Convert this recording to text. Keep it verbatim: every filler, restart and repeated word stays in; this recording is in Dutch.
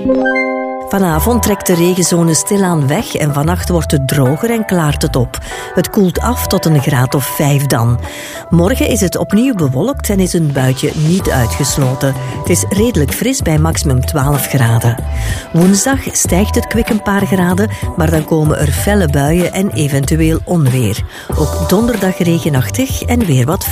Vanavond trekt de regenzone stilaan weg en vannacht wordt het droger en klaart het op. Het koelt af tot een graad of vijf dan. Morgen is het opnieuw bewolkt en is een buitje niet uitgesloten. Het is redelijk fris bij maximum twaalf graden. Woensdag stijgt het kwik een paar graden, maar dan komen er felle buien en eventueel onweer. Ook donderdag regenachtig en weer wat